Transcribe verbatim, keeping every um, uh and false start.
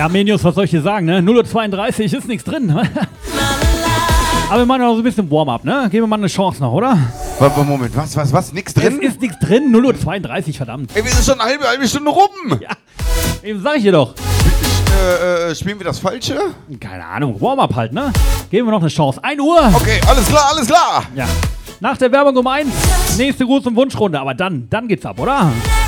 Ja, Menius, was soll ich dir sagen, ne? null Uhr zweiunddreißig ist nichts drin. Aber wir machen noch so ein bisschen Warm-up, ne? Geben wir mal eine Chance noch, oder? Moment, was, was, was? Nix drin? Es ist nichts drin, null Uhr zweiunddreißig, verdammt. Ey, wir sind schon eine halbe, halbe Stunde rum. Ja, eben sag ich dir doch. Äh, äh, spielen wir das Falsche? Keine Ahnung, Warm-up halt, ne? Geben wir noch eine Chance. ein Uhr. Okay, alles klar, alles klar. Ja. Nach der Werbung um eins, nächste Gruß- und Wunschrunde. Aber dann, dann geht's ab, oder?